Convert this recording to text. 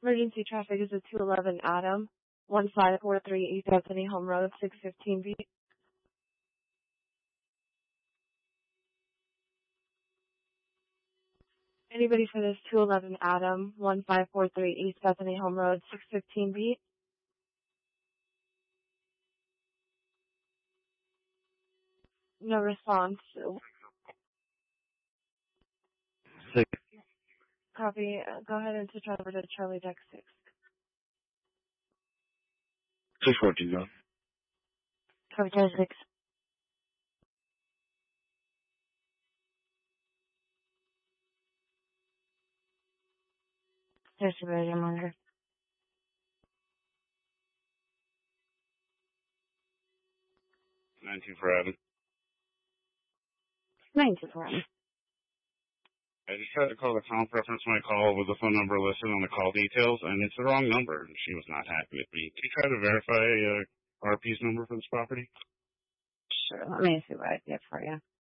Emergency traffic is at 211 Adam, 1543 East Bethany Home Road, 615B. Anybody for this 211 Adam, 1543 East Bethany Home Road, 615B? No response. Six. Copy. Go ahead and switch over to Charlie Deck 6. 614, go. Copy, Charlie 6. There's the radio monitor. 924 Adam. 924 Adam. I just tried to call the comp reference my call with the phone number listed on the call details, and it's the wrong number. She was not happy with me. Can you try to verify RP's number for this property? Sure, let me see what I get for you.